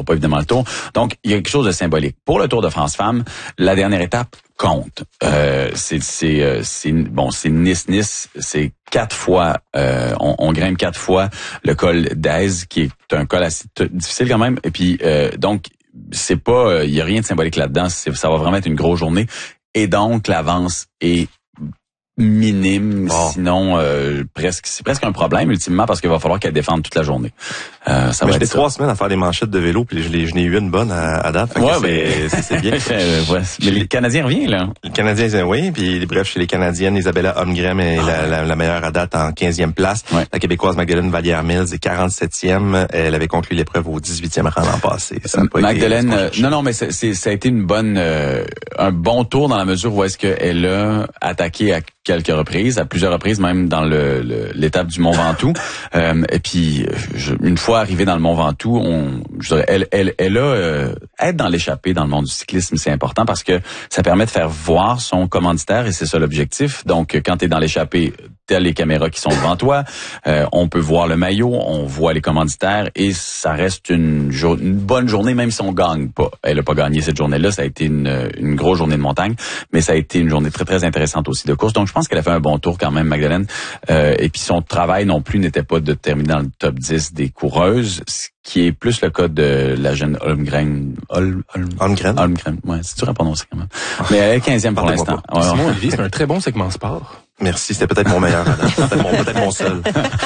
pas évidemment le Tour. Donc, il y a quelque chose de symbolique. Pour le Tour de France Femmes, la dernière étape compte. C'est Nice-Nice, c'est 4 fois, on grimpe 4 fois le col d'Aise, qui est un col assez difficile quand même. Et puis, donc, c'est pas, il y a rien de symbolique là-dedans. Ça va vraiment être une grosse journée. Et donc, l'avance est minime, sinon c'est presque un problème ultimement parce qu'il va falloir qu'elle défende toute la journée. Mais j'ai 3 semaines à faire des manchettes de vélo puis je n'ai eu une bonne à date. C'est bien. Mais les Canadiens reviennent là. Les Canadiens, oui, puis bref, chez les Canadiennes, Isabella Holmgren est la meilleure à date en 15e place. Ouais. La Québécoise Magdalene Vallière-Mills est 47e. Elle avait conclu l'épreuve au 18e rang l'an passé. Magdalene, non, mais ça a été un bon tour dans la mesure où est-ce qu'elle a attaqué à quelques reprises, à plusieurs reprises, même dans l'étape du Mont Ventoux. Et puis, une fois arrivée dans le Mont Ventoux, elle a être dans l'échappée dans le monde du cyclisme, c'est important parce que ça permet de faire voir son commanditaire et c'est ça l'objectif. Donc, quand tu es dans l'échappée, t'as les caméras qui sont devant toi, on peut voir le maillot, on voit les commanditaires et ça reste une bonne journée même si on gagne pas. Elle a pas gagné cette journée-là, ça a été une grosse journée de montagne, mais ça a été une journée très très intéressante aussi de course. Donc je pense qu'elle a fait un bon tour quand même, Magdalene. Et puis son travail non plus n'était pas de terminer dans le top 10 des coureuses, ce qui est plus le cas de la jeune Holmgren. Ouais, c'est dur à prononcer quand même. Mais elle est 15e pour l'instant. Simon Olivier, c'est un très bon segment sport. Merci, c'était peut-être mon meilleur, peut-être mon seul.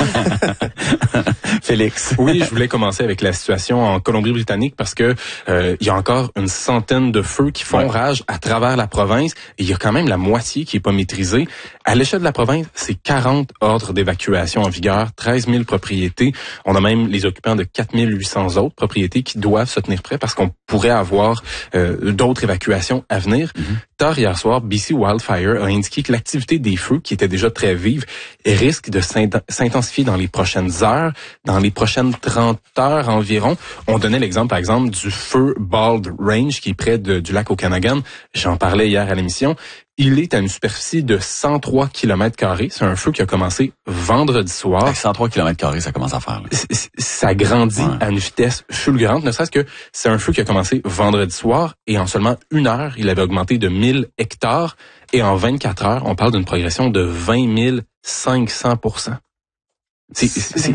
Félix. Oui, je voulais commencer avec la situation en Colombie-Britannique parce que il y a encore une centaine de feux qui font rage à travers la province et il y a quand même la moitié qui est pas maîtrisée. À l'échelle de la province, c'est 40 ordres d'évacuation en vigueur, 13 000 propriétés. On a même les occupants de 4 800 autres propriétés qui doivent se tenir prêts parce qu'on pourrait avoir d'autres évacuations à venir. Tard hier soir, BC Wildfire a indiqué que l'activité des feux, qui était déjà très vive, risque de s'intensifier dans les prochaines heures, dans les prochaines 30 heures environ. On donnait l'exemple, par exemple, du feu Bald Range, qui est près du lac Okanagan. J'en parlais hier à l'émission. Il est à une superficie de 103 km². C'est un feu qui a commencé vendredi soir. Avec 103 km², ça commence à faire. Là. Ça grandit à une vitesse fulgurante, ne serait-ce que c'est un feu qui a commencé vendredi soir et en seulement 1 heure, il avait augmenté de 1000 hectares et en 24 heures, on parle d'une progression de 20 500%. C'est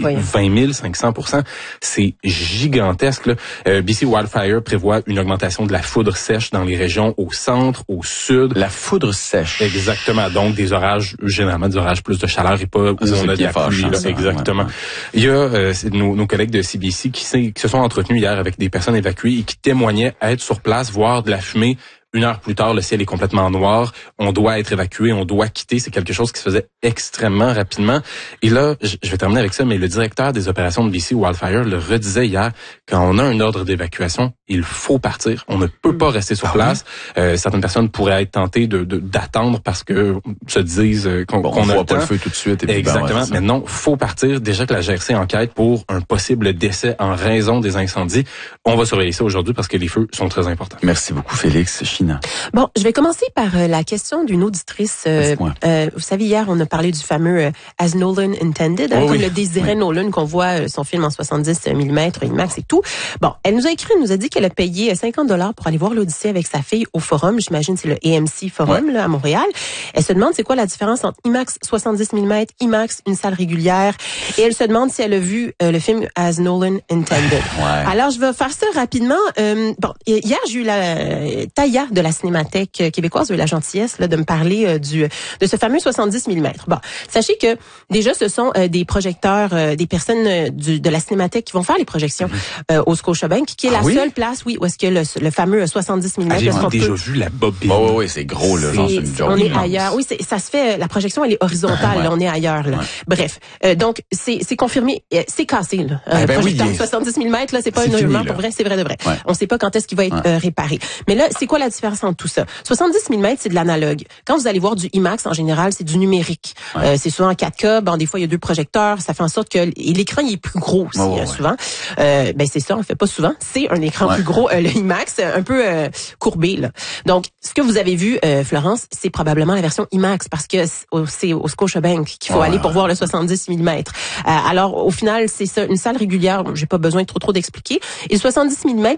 20 500%. C'est gigantesque. Là. BC Wildfire prévoit une augmentation de la foudre sèche dans les régions au centre, au sud. La foudre sèche. Exactement. Donc, des orages, généralement des orages plus de chaleur et pas où on a de la pluie. Exactement. Ouais. Il y a nos collègues de CBC qui se sont entretenus hier avec des personnes évacuées et qui témoignaient être sur place, voir de la fumée. 1 heure plus tard, le ciel est complètement noir. On doit être évacué, on doit quitter. C'est quelque chose qui se faisait extrêmement rapidement. Et là, je vais terminer avec ça, mais le directeur des opérations de BC Wildfire le redisait hier. Quand on a un ordre d'évacuation, il faut partir. On ne peut pas rester sur place. Certaines personnes pourraient être tentées d'attendre parce que se disent qu'on voit pas le feu tout de suite. Et exactement. Mais non, faut partir. Déjà que la GRC enquête pour un possible décès en raison des incendies. On va surveiller ça aujourd'hui parce que les feux sont très importants. Merci beaucoup, Félix. Bon, je vais commencer par la question d'une auditrice. Vous savez, hier, on a parlé du fameux As Nolan Intended, comme le désirait Nolan, qu'on voit son film en 70 mm, IMAX et tout. Bon, elle nous a dit qu'elle a payé 50$ pour aller voir l'Odyssée avec sa fille au Forum. J'imagine c'est le AMC Forum là, à Montréal. Elle se demande c'est quoi la différence entre IMAX 70 mm, IMAX, une salle régulière. Et elle se demande si elle a vu le film As Nolan Intended. Alors, je vais faire ça rapidement. Bon, hier, j'ai eu la Taya de la Cinémathèque québécoise, de la gentillesse là, de me parler de ce fameux 70 mm. Bon, sachez que déjà ce sont des projecteurs, des personnes de la Cinémathèque qui vont faire les projections au Scotiabank, qui est la seule place, où est-ce que le fameux 70 mm. J'ai déjà vu la bobine. Oui, c'est gros là, genre on est ailleurs. Oui, ça se fait. La projection elle est horizontale. Là, on est ailleurs. Là. Bref, donc c'est confirmé, c'est cassé là. Projecteur 70 mm là, c'est pas un argument pour vrai, c'est vrai de vrai. On sait pas quand est-ce qu'il va être réparé. Mais là, c'est quoi la différence entre tout ça? 70 mm, c'est de l'analogue. Quand vous allez voir du IMAX, en général, c'est du numérique. C'est souvent en 4K. Bon, des fois, il y a 2 projecteurs. Ça fait en sorte que l'écran, il est plus gros aussi, souvent. C'est ça, on fait pas souvent. C'est un écran plus gros, le IMAX, un peu courbé, là. Donc, ce que vous avez vu, Florence, c'est probablement la version IMAX parce que c'est au Scotiabank qu'il faut aller pour voir le 70 mm. Alors, au final, c'est ça, une salle régulière. J'ai pas besoin trop d'expliquer. Et le 70 mm,